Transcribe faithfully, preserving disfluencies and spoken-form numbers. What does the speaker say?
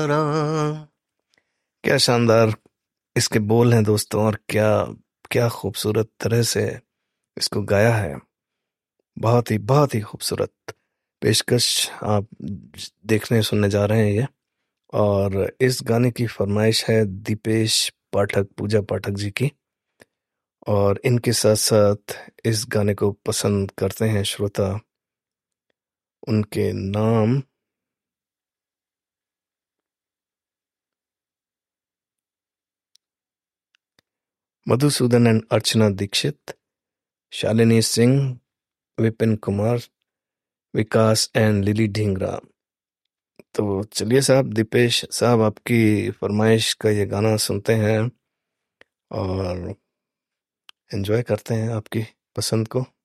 क्या शानदार इसके बोल हैं दोस्तों, और क्या क्या खूबसूरत तरह से इसको गाया है। बहुत ही बहुत ही खूबसूरत पेशकश आप देखने सुनने जा रहे हैं ये। और इस गाने की फरमाइश है दीपेश पाठक, पूजा पाठक जी की। और इनके साथ साथ इस गाने को पसंद करते हैं श्रोता, उनके नाम Madhusudan and Archana Dixit, Shalini Singh, Vipin Kumar, Vikas and lily Dhingra. तो चलिए साहब, दीपेश साहब, आपकी फरमाइश का ये गाना सुनते हैं और एंजॉय करते हैं आपकी पसंद को।